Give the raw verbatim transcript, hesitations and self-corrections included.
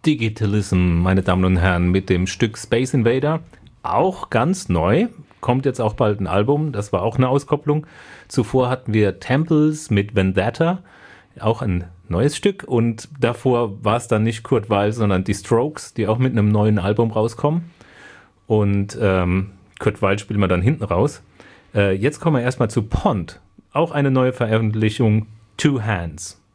Digitalism, meine Damen und Herren, mit dem Stück Space Invader. Auch ganz neu. Kommt jetzt auch bald ein Album. Das war auch eine Auskopplung. Zuvor hatten wir Temples mit Vendetta. Auch ein neues Stück. Und davor war es dann nicht Kurt Weill, sondern die Strokes, die auch mit einem neuen Album rauskommen. Und ähm, Kurt Weill spielen wir dann hinten raus. Äh, jetzt kommen wir erstmal zu Pond. Auch eine neue Veröffentlichung, Two Hands.